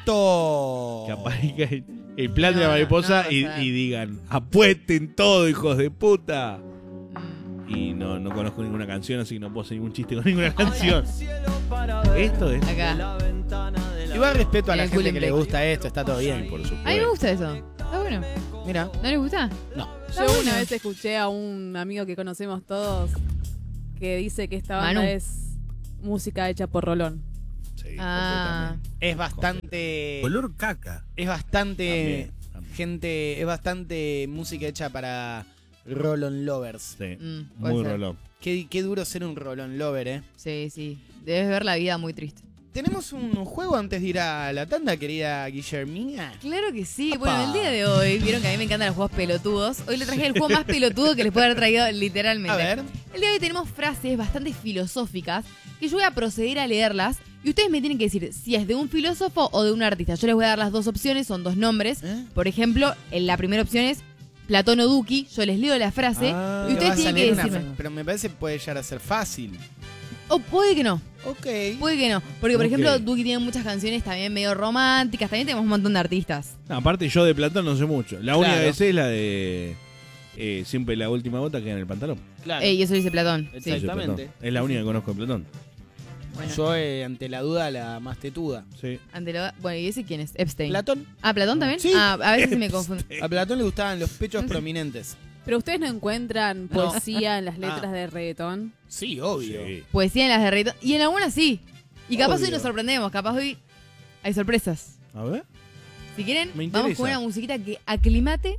mato. Que aparezca el, el plan de No, la no, mariposa no va a y, pasar. y digan: apuesten todo, hijos de puta. Mm. y no, no conozco ninguna canción, así que no puedo hacer ningún chiste con ninguna canción. Esto es. Acá. Igual respeto a la El gente que Cullen le Beck. gusta esto, está todo bien. Por supuesto. A mí me gusta eso. Está bueno. Mira, ¿No les gusta? no. Yo una vez escuché a un amigo que conocemos todos que dice que esta banda Manu. es música hecha por Rolón. Sí, Ah. Es bastante. Color caca. Es bastante. También, también. Gente. Es bastante música hecha para Rollon Lovers. Sí, Mm, puede muy ser. rolón. Qué, qué duro ser un Rollon Lover, eh. Sí, sí. Debes ver la vida muy triste. ¿Tenemos un juego antes de ir a la tanda, querida Guillermina? Claro que sí. Apa. Bueno, el día de hoy, vieron que a mí me encantan los juegos pelotudos. Hoy le traje el juego más pelotudo que les puedo haber traído literalmente. A ver. El día de hoy tenemos frases bastante filosóficas que yo voy a proceder a leerlas y ustedes me tienen que decir si es de un filósofo o de un artista. Yo les voy a dar las dos opciones, son dos nombres. ¿Eh? Por ejemplo, en la primera opción es Platón o Duki. Yo les leo la frase Ah. y Pero vas ustedes a tienen que leer una decirme. fra- Pero me parece que puede llegar a ser fácil. O puede que no. Ok. Puede que no. Porque, por Ok. ejemplo, Duki tiene muchas canciones también medio románticas. También tenemos un montón de artistas. No, aparte, yo de Platón no sé mucho. La única Claro. que sé es la de. eh, siempre la última bota queda en el pantalón. Claro. Ey, eso dice Platón. Sí. Exacto. Exactamente. Platón. Es la única que conozco de Platón. Bueno, Yo, eh, ante la duda, la más tetuda. Sí. ante lo- bueno, ¿y ese quién es? Epstein. Platón. Ah, ¿Platón también? Sí. Ah, a veces se me confunde. A Platón le gustaban los pechos prominentes. Pero ustedes no encuentran No. poesía en las letras Ah. de reggaetón. Sí, obvio. Sí. Poesía en las de reggaetón. Y en algunas sí. Y capaz Obvio. hoy nos sorprendemos. Capaz hoy hay sorpresas. A ver. Si quieren, Me vamos interesa. con una musiquita que aclimate.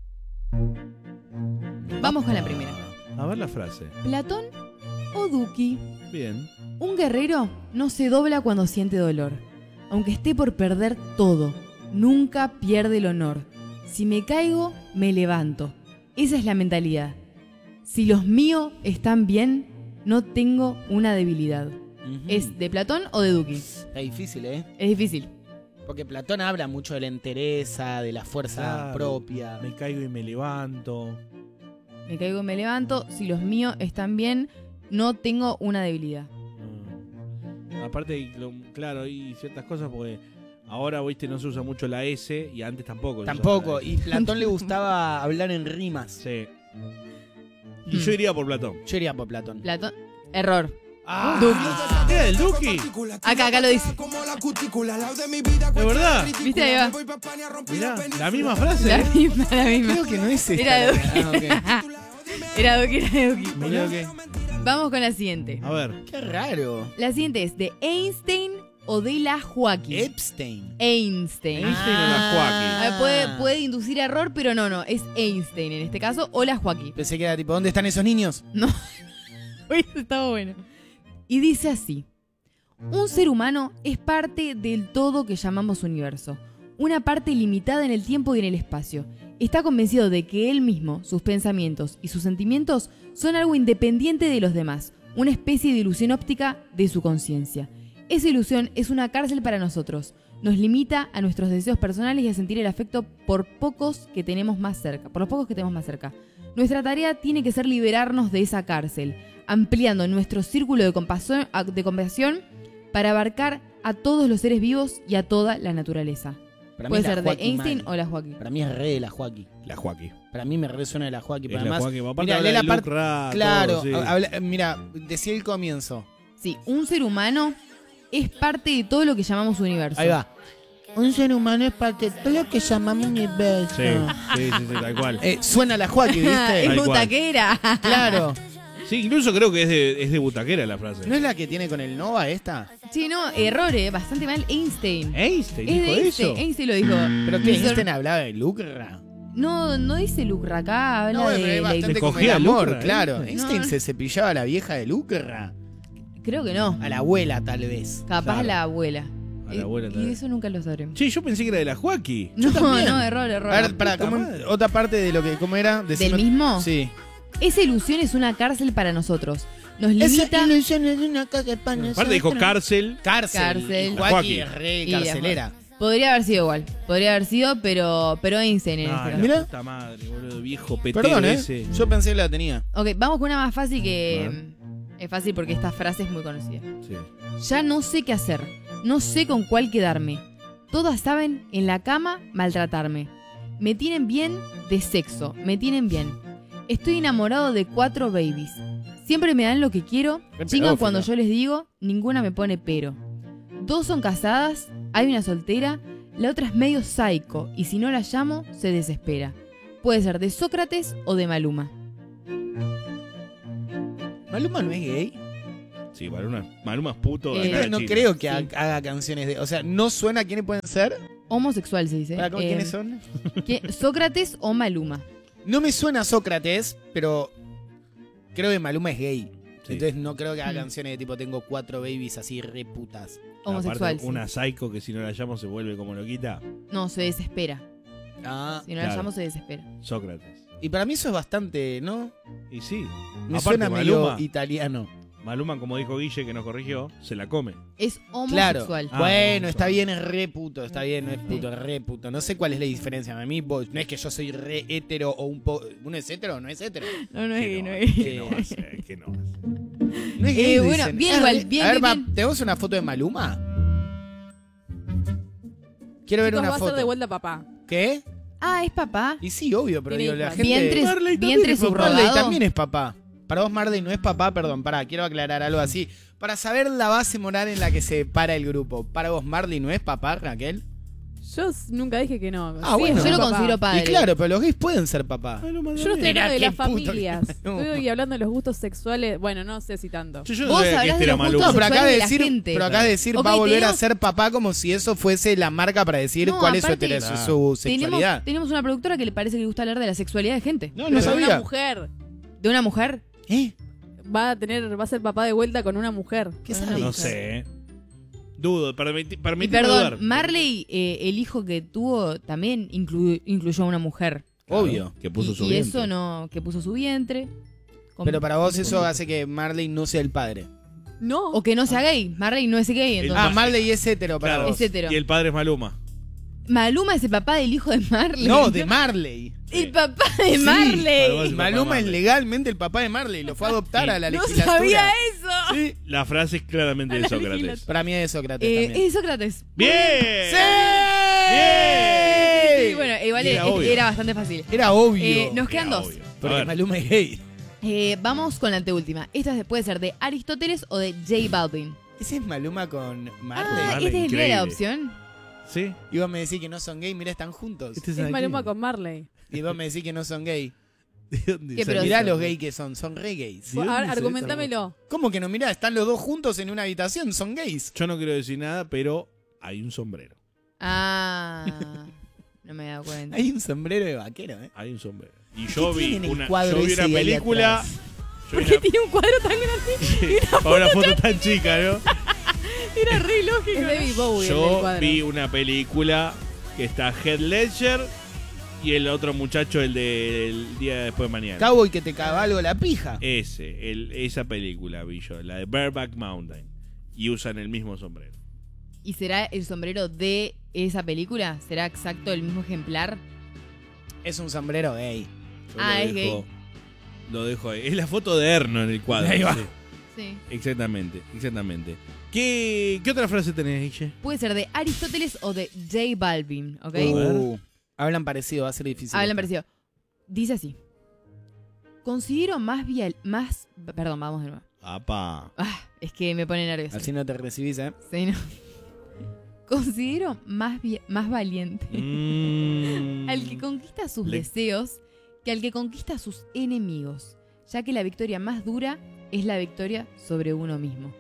Vamos con la primera. A ver la frase. Platón o Duki. Bien. Un guerrero no se dobla cuando siente dolor. Aunque esté por perder todo, nunca pierde el honor. Si me caigo, me levanto. Esa es la mentalidad. Si los míos están bien, no tengo una debilidad. Ujú. ¿Es de Platón o de Duki? Está difícil, ¿eh? Es difícil. Porque Platón habla mucho de la entereza, de la fuerza Claro. propia. Me caigo y me levanto. Me caigo y me levanto. Si los míos están bien, no tengo una debilidad. Mm. Aparte, lo- claro, hay ciertas cosas porque ahora, viste, no se usa mucho la S y antes tampoco. se Tampoco. usaba la Y Platón le gustaba hablar en rimas. S. Sí. Y Mm. yo iría por Platón. Yo iría por Platón. Platón. Error. Ah, ¿Era el Duki? Acá, acá lo dice. ¿De verdad? ¿Viste? Ahí va. Mirá, la misma frase. La ¿eh? misma, la misma. creo que no es esta. Era Duki. Ah, Era Duki, era Duki. ok. Mirá, ok. Vamos con la siguiente. A ver. Qué raro. La siguiente es de Einstein o de la Joaquín. Epstein. Einstein. Einstein o la Joaquín. Ah, puede, puede inducir error, pero no, no. Es Einstein en este caso o la Joaquín. Pensé que era tipo, ¿dónde están esos niños? No. Uy, eso estaba bueno. Y dice así: un ser humano es parte del todo que llamamos universo, una parte limitada en el tiempo y en el espacio. Está convencido de que él mismo, sus pensamientos y sus sentimientos son algo independiente de los demás, una especie de ilusión óptica de su conciencia. Esa ilusión es una cárcel para nosotros, nos limita a nuestros deseos personales y a sentir el afecto por pocos que tenemos más cerca, por los pocos que tenemos más cerca. Nuestra tarea tiene que ser liberarnos de esa cárcel, ampliando nuestro círculo de compasión, de compasión para abarcar a todos los seres vivos y a toda la naturaleza. Para mí Puede es la ser de Joaquín Einstein mal. o la Joaquín. Para mí es re de la Joaquín. La Joaquín. Para mí me resuena de la Joaquín. Es Pero la además, Joaquín. Aparte mira, habla lee la de parte. Lucra, Claro, todo, sí. habla- mira, decía el comienzo. Sí, un ser humano es parte de todo lo que llamamos universo. Ahí va. Un ser humano es parte de todo lo que llamamos universo. Sí, sí, sí, sí, tal cual. Eh, suena la Joaquín, ¿viste? es Tal cual. butaquera. Claro. Sí, incluso creo que es de, es de butaquera la frase. ¿No es la que tiene con el Nova esta? Sí, no, error, eh, bastante mal. Einstein. Einstein Es dijo de Einstein. eso. Einstein lo dijo. ¿Pero Me qué? sor- ¿Einstein hablaba de Lucra? No, no dice Lucra acá, habla No, de pero es la- bastante Se como el cogía amor, Lucra, ¿eh? claro. No, Einstein no. se cepillaba a la vieja de Lucra. Creo que no. A la abuela, tal vez. Capaz Claro. la abuela. A la abuela Y- también. Y eso nunca lo sabremos. Che, yo pensé que era de la Joaquín. No, también. no, error, error. A ver, pará, puta ¿cómo- madre. otra parte de lo que, ¿cómo era? ¿Del Decime- mismo? Sí. Esa ilusión es una cárcel para nosotros. Nos limita. ilusión es una casa para Aparte dijo cárcel. Cárcel. Cárcel. Y Joaquín. Joaquín es re Y la carcelera. Podría haber sido igual. Podría haber sido, pero, pero Einstein en Ah, este la caso. Mirá. puta madre, boludo, viejo petero Perdón, ¿eh? ese. Yo pensé que la tenía. Ok, vamos con una más fácil que. A mm, Es fácil porque esta frase es muy conocida. Sí. Ya no sé qué hacer. No sé con cuál quedarme. Todas saben en la cama maltratarme. Me tienen bien de sexo. Me tienen bien. Estoy enamorado de cuatro babies. Siempre me dan lo que quiero, Qué chingan pedófilo. cuando yo les digo, ninguna me pone pero. Dos son casadas, hay una soltera, la otra es medio psycho y si no la llamo, se desespera. Puede ser de Sócrates o de Maluma. ¿Maluma no es gay? Sí, Maluma, Maluma es puto. Eh, acá No, en no Chile. creo que Sí. ha- haga canciones de... O sea, no suena a quiénes pueden ser. Homosexual se dice. Para, ¿cómo- Eh, ¿Quiénes son? ¿qué- Sócrates o Maluma. No me suena a Sócrates, pero creo que Maluma es gay. Sí. Entonces no creo que haga Mm. canciones de tipo tengo cuatro babies así re putas. Homosexual. Aparte, sí. una psycho que si no la llamo se vuelve como loquita. No, se desespera. Ah, Si no la Claro. llamo, se desespera. Sócrates. y para mí eso es bastante, ¿no? Y sí. Me Aparte, suena medio Maluma, italiano. Maluma, como dijo Guille, que nos corrigió, se la come. Es Claro. homosexual. Ah, bueno, homosexual. está bien, es re puto, está bien, no es Sí. puto, es re puto. No sé cuál es la diferencia. A mí vos- no es que yo soy re hetero o un poco... ¿Uno es hetero o no es hetero? No, no es ¿Qué gay, no, no hace? es ¿Qué gay. no hace? ¿Qué no hace? No es Eh, gay, bueno, dicen. bien Ah, igual, re- bien, A ver, bien, va, bien. ¿tenemos una foto de Maluma? Quiero ver Chicos, una va a foto. ser de vuelta papá. ¿Qué? Ah, es papá. Y sí, obvio, pero Tiene digo, la hijos. gente... Vientre, Marley también vientre es papá. Marley subrogado. también es papá. Para vos Marley no es papá, perdón, pará, quiero aclarar algo así. Para saber la base moral en la que se para el grupo. Para vos Marley no es papá, Raquel. Yo s- nunca dije que no. Ah, Sí, bueno. es Yo lo papá. considero padre. Y claro, pero los gays pueden ser papá. Maluma Yo no estoy también. hablando de Mira, las qué puto familias. que- no. Estoy hablando de los gustos sexuales. Bueno, no sé si tanto. Yo, yo no Vos sabía que hablás este de era los Maluma. gustos No, pero acá de sexuales de la decir, gente. pero acá de decir Ok, va a volver tenemos- a ser papá como si eso fuese la marca para decir No, cuál es su, aparte- hetere- su- Ah. su sexualidad. Tenemos, tenemos una productora que le parece que le gusta hablar de la sexualidad de gente. No, Pero no con una sabía. mujer. ¿De una mujer? ¿Eh? Va a tener, va a ser papá de vuelta con una mujer. ¿Qué Con una sabe? No mujer. sé. ¿eh? Dudo, permiti- Y permitime perdón, dudar. Marley, eh, el hijo que tuvo, también inclu- incluyó a una mujer. Claro, Obvio. Que puso y su y vientre. eso no, que puso su vientre. Con- Pero para vos eso hace que Marley no sea el padre. No. O que no sea gay. Marley no es gay, El entonces. Ah, pa- Marley es hetero para Claro. vos. Es hetero. Y el padre es Maluma. Maluma es el papá del hijo de Marley. No, de Marley. El papá de Sí, para vos Marley. es- Maluma es Marley. legalmente el papá de Marley. Lo fue a adoptar Sí. a la No legislatura. sabía eso. Sí. La frase es claramente A de la Sócrates. legislatura. Para mí es de Sócrates Eh, también. es Sócrates. ¡Bien! ¡Sí! ¡Bien! Sí, bueno, igual Era era, obvio. era bastante fácil. Era obvio. Eh, nos quedan Era dos. obvio. A Porque ver, Maluma es gay. Eh, vamos con la anteúltima. Esta es- puede ser de Aristóteles o de J Balvin. Ese es Maluma con Ah, Marley. Marley, ¿este es el día de la increíble. adopción? ¿Sí? Y vos me decís que no son gay, mirá, están juntos. Este Es Maluma con Marley. Y vos me decís que no son gay. ¿De dónde ¿Qué, salió pero- Mirá eso? los gays que son, son re gays. ¿De dónde A ver, salió argumentámelo. ¿Cómo que no? Mirá, están los dos juntos en una habitación, son gays. Yo no quiero decir nada, pero hay un sombrero. Ah, no me he dado cuenta. Hay un sombrero de vaquero, ¿eh? Hay un sombrero. Y ¿Qué yo vi tienen el una, cuadro yo vi ese una de ahí película. atrás? Yo ¿Por vi qué una, tiene un cuadro tan grande? para una foto tan chica, ¿no? Era re lógico. Es David Bowie el del Yo cuadro. vi una película que está Heath Ledger y el otro muchacho, el del día después de mañana. Cowboy que te cabalgo la pija. Ese, el, esa película vi yo, la de Bareback Mountain. Y usan el mismo sombrero. ¿Y será el sombrero de esa película? ¿Será exacto el mismo ejemplar? Es un sombrero gay. Yo Ah, lo es dejo, lo dejo ahí. Es la foto de Erno en el cuadro. Ahí va. sí. Sí. Exactamente, exactamente. ¿Qué, ¿Qué otra frase tenés, Guille? Puede ser de Aristóteles o de J Balvin, ¿ok? Uh, hablan parecido, va a ser difícil. Hablan parecido. Dice así. Considero más vial... Más... Perdón, vamos de nuevo. Apa. Ah, es que me pone nervioso. Así no te recibís, ¿eh? Sí, no. Considero más, vi- más valiente Mm. al que conquista sus Le- deseos que al que conquista a sus enemigos, ya que la victoria más dura es la victoria sobre uno mismo.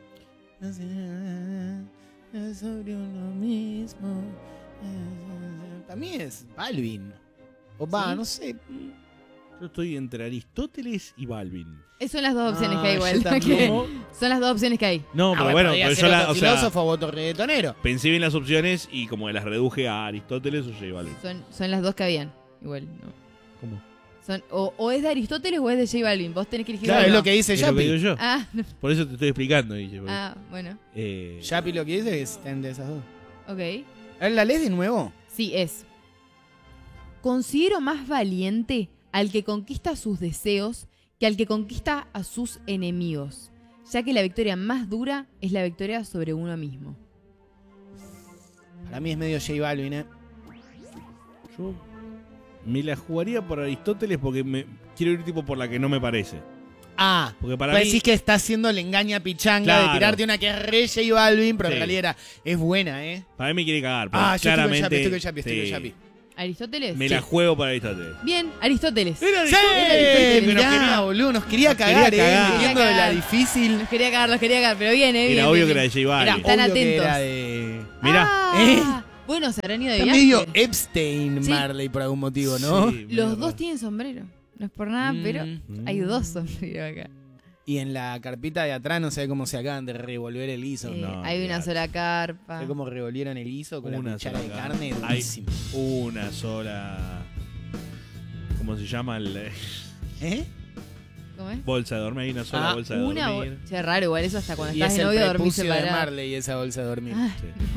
Sobre uno mismo. Para mí es Balvin. O va, ¿Sí? no sé. Yo estoy entre Aristóteles y Balvin. Esas son las dos opciones Ah, que hay yo igual. también. que- ¿Cómo? son las dos opciones que hay. No, Ah, pero bueno, podría pero ser yo la, otro o sea, filósofo, voto reggaetonero. pensé bien las opciones y como que las reduje a Aristóteles o J Balvin. Son, son las dos que habían. Igual, no. ¿Cómo? Son, o, o es de Aristóteles o es de J Balvin. Vos tenés que elegir Claro, es uno. lo que dice Es lo que digo Yapi. yo. Ah, no. Por eso te estoy explicando, Guille. porque, ah, bueno. eh, Yapi lo que dice es estén de esas dos. Ok. A ver, ¿la lees de nuevo? Sí, es. Considero más valiente al que conquista sus deseos que al que conquista a sus enemigos, ya que la victoria más dura es la victoria sobre uno mismo. Para mí es medio J Balvin, ¿eh? yo me la jugaría por Aristóteles porque me quiero ir tipo por la que no me parece. Ah, Porque para vos mí- decís que está haciendo el engaña pichanga Claro. de tirarte una que es re J Balvin, pero Sí. en realidad era, es buena, ¿eh? Para mí me quiere cagar. pero Ah, yo claramente, estoy con Yapi, estoy con sí. Yapi, estoy con ¿Aristóteles? Me Sí. la juego para Aristóteles. Bien, Aristóteles. Era ¡Sí! Aristóteles, Mirá, pero quería- boludo, nos quería nos quería cagar, cagar. ¿eh? Entiendo de la Cagar. difícil. Los quería cagar, los quería cagar, pero bien, ¿eh? Bien, Era obvio bien, que era de bien. J Balvin. Están Obvio que atentos. era de... Mirá. Ah, ¿Eh? Bueno, se habrán ido de Está viaje. medio Epstein Sí. Marley por algún motivo, ¿no? Sí, Los medio dos raro. tienen sombrero. No es por nada, Mm. pero Mm. hay dos sombreros acá. Y en la carpita de atrás no sé cómo se acaban de revolver el guiso. Eh, no, hay una olvidate. sola carpa. Sé cómo revolvieron el guiso con la Una cuchara de sola carne. carne. Durísimo. Una sola. ¿Cómo se llama? El, ¿Eh? ¿Cómo es? bolsa de dormir. Hay una sola Ah, bolsa de Una dormir. bo- Che, raro igual eso hasta cuando Y estás es de el novio dormís prepucio de separado. Marley esa bolsa de dormir. Ay,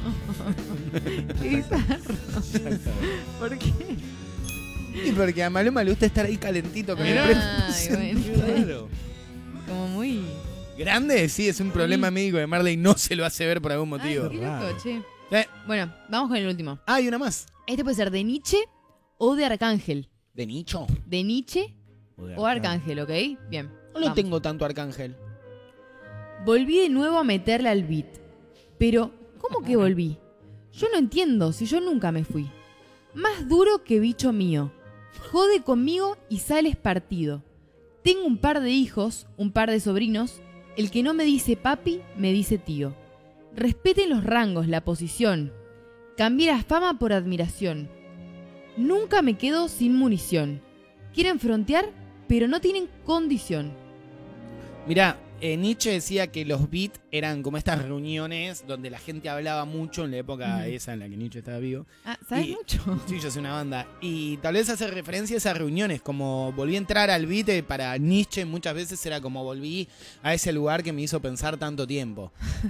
Sí. qué bizarro. ¿Por qué? Y porque a Maluma le gusta estar ahí calentito con el Ay, prepucio. bueno. Qué raro. Como muy... Grande, sí, es un problema médico de Marley. No se lo hace ver por algún motivo. Ay, qué loco, Raro. che. Eh, Bueno, vamos con el último. Ah, hay una más. Este puede ser de Nietzsche o de Arcángel. ¿De nicho? De Nietzsche O de o Arcángel, ¿ok? Bien. No lo vamos. tengo tanto Arcángel. Volví de nuevo a meterle al beat. Pero, ¿cómo que volví? Yo no entiendo si yo nunca me fui. Más duro que bicho mío. Jode conmigo y sales partido. Tengo un par de hijos, un par de sobrinos. El que no me dice papi, me dice tío. Respeten los rangos, la posición. Cambié la fama por admiración. Nunca me quedo sin munición. Quieren frontear, pero no tienen condición. Mirá, eh, Nietzsche decía que los beats eran como estas reuniones donde la gente hablaba mucho en la época Ujú. esa en la que Nietzsche estaba vivo. Ah, ¿sabes Y- mucho? Sí, yo soy una banda. Y tal vez hace referencia a esas reuniones, como volví a entrar al beat, eh, para Nietzsche muchas veces era como volví a ese lugar que me hizo pensar tanto tiempo.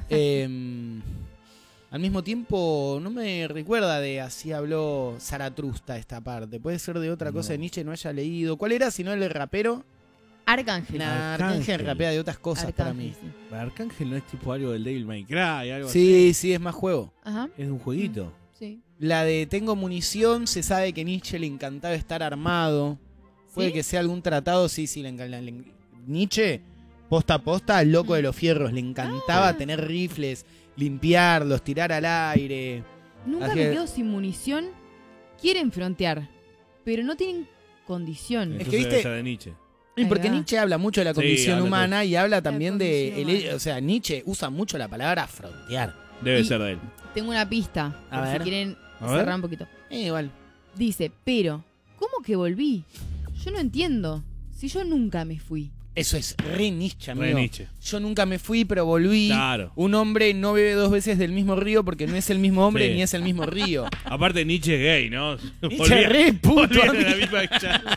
Eh, al mismo tiempo, no me recuerda de así habló Zaratrusta esta parte. Puede ser de otra cosa No. de Nietzsche no haya leído. ¿Cuál era? Si no, el rapero. Arcángel. Nah, Arcángel Arcángel. rapea de otras cosas para Arcángel, mí. sí. Arcángel no es tipo algo del Devil May Cry, algo así. Sí, sí, es más juego. Ajá, Es de un jueguito. sí. La de Tengo munición, se sabe que Nietzsche le encantaba estar armado. Puede ¿Sí? que sea algún tratado, sí, sí, le encanta. le- Nietzsche, posta a posta, al loco de los fierros. Le encantaba Ah. tener rifles, limpiarlos, tirar al aire. Nunca Así me que- quedo sin munición. Quieren frontear, pero no tienen condición. Es que, Entonces viste- debe ser de Nietzsche. Y Ahí porque va. Nietzsche habla mucho de la Sí, condición habla humana y habla también de. condición el- humana. o sea, Nietzsche usa mucho la palabra frontear. Debe Y- ser de él. Tengo una pista, A por ver. si quieren A ver. cerrar un poquito. Eh, igual. Dice, pero, ¿cómo que volví? Yo no entiendo. Si yo nunca me fui. Eso es re Nietzsche, amigo. Re Nietzsche. Yo nunca me fui, pero volví. Claro. Un hombre no bebe dos veces del mismo río porque no es el mismo hombre Sí. ni es el mismo río. Aparte, Nietzsche es gay, ¿no? Nietzsche es re puto, volvían a la amigo. misma charla.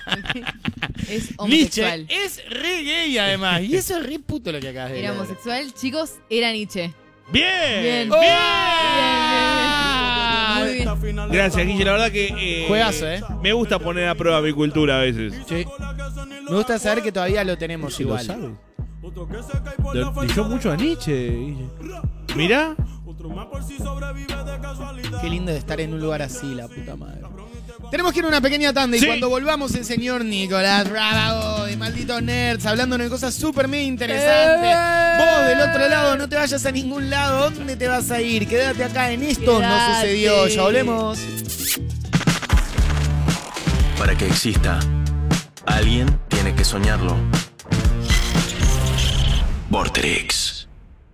Es Nietzsche homosexual. es re gay además. Y eso es re puto lo que acabas de Era leer. homosexual, chicos, era Nietzsche. ¡Bien! Bien. ¡Oh! Muy bien. Gracias, Guille. La verdad que. eh, Juegazo, ¿eh? Me gusta poner a prueba mi cultura a veces. Sí. Me gusta saber que todavía lo tenemos Si lo igual. sabes. Lo- Leyó mucho a Nietzsche, Guille. Mirá. Qué lindo de estar en un lugar así, la puta madre. Tenemos que ir a una pequeña tanda y Sí. cuando volvamos el señor Nicolás Rábago de Malditos Nerds hablándonos de cosas súper mega interesantes. Vos del otro lado no te vayas a ningún lado. ¿Dónde te vas a ir? Quédate acá en Esto No Quédate. Sucedió. Ya volvemos. Para que exista, alguien tiene que soñarlo. Vorterix.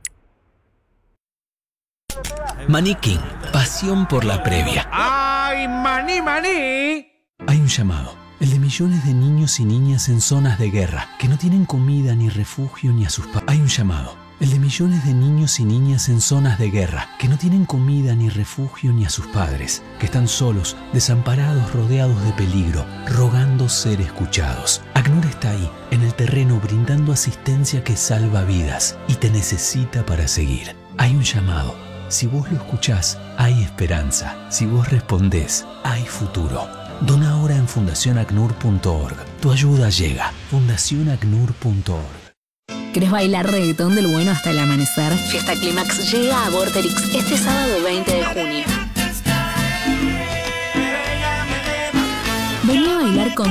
Maní King, pasión por la previa. ¡Ay, maní, maní! Hay un llamado, el de millones de niños y niñas en zonas de guerra, que no tienen comida ni refugio ni a sus padres. Hay un llamado, el de millones de niños y niñas en zonas de guerra, que no tienen comida ni refugio ni a sus padres, que están solos, desamparados, rodeados de peligro, rogando ser escuchados. ACNUR está ahí, en el terreno, brindando asistencia que salva vidas y te necesita para seguir. Hay un llamado. Si vos lo escuchás, hay esperanza. Si vos respondés, hay futuro. Dona ahora en fundación acnur punto org. Tu ayuda llega. fundación acnur punto org. ¿Querés bailar reggaetón del bueno hasta el amanecer? Fiesta Clímax llega a Vorterix este sábado veinte de junio. Vení a bailar con